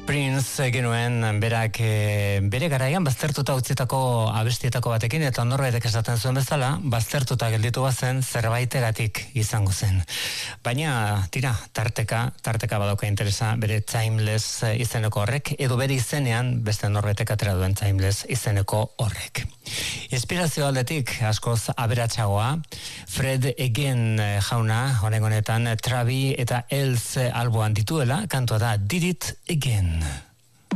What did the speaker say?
Prince genuen berak bere garaian baztertuta utzitako abestietako batekin eta norbaitek esaten zuen bezala baztertuta gelditu bazen zerbaitegatik izango zen. Baina tira, tarteka badauka interesa bere Timeless izeneko horrek edo bere izenean beste norbaitek atera duen Timeless izeneko horrek. Inspirazio aldetik askoz aberatsagoa Fred Again jauna honetan Travi eta Els alboan dituela kantua da Did It Again.